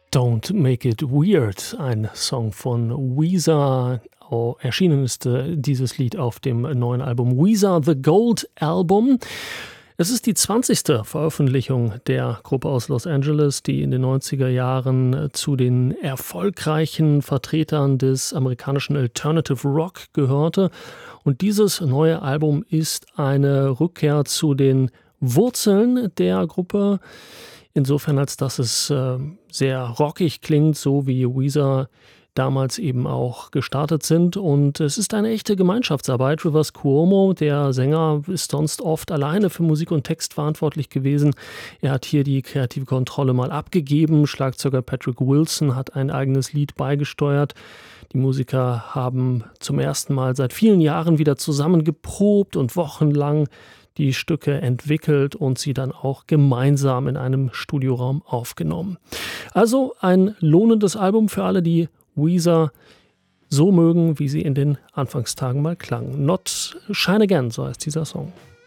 Don't Make It Weird, ein Song von Weezer. Erschienen ist dieses Lied auf dem neuen Album Weezer The Gold Album. Es ist die 20. Veröffentlichung der Gruppe aus Los Angeles, die in den 90er Jahren zu den erfolgreichen Vertretern des amerikanischen Alternative Rock gehörte. Und dieses neue Album ist eine Rückkehr zu den Wurzeln der Gruppe. Insofern, als dass es sehr rockig klingt, so wie Weezer damals eben auch gestartet sind. Und es ist eine echte Gemeinschaftsarbeit. Rivers Cuomo, der Sänger, ist sonst oft alleine für Musik und Text verantwortlich gewesen. Er hat hier die kreative Kontrolle mal abgegeben. Schlagzeuger Patrick Wilson hat ein eigenes Lied beigesteuert. Die Musiker haben zum ersten Mal seit vielen Jahren wieder zusammen geprobt und wochenlang die Stücke entwickelt und sie dann auch gemeinsam in einem Studioraum aufgenommen. Also ein lohnendes Album für alle, die Weezer so mögen, wie sie in den Anfangstagen mal klangen. Not Shine Again, so heißt dieser Song.